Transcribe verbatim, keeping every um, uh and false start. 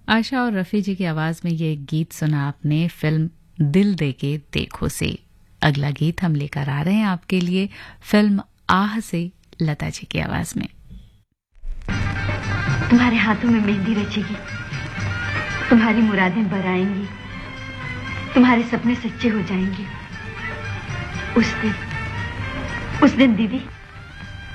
आशा और रफ़ी जी की आवाज़ में ये गीत सुना आपने फिल्म दिल दे के देखो से। अगला गीत हम लेकर आ रहे हैं आपके लिए फिल्म आह से लता जी की आवाज़ में। तुम्हारे हाथों में मेहंदी रचेगी, तुम्हारी मुरादें बराएंगी, तुम्हारे सपने सच्चे हो जाएंगे। उस दिन उस दिन दीदी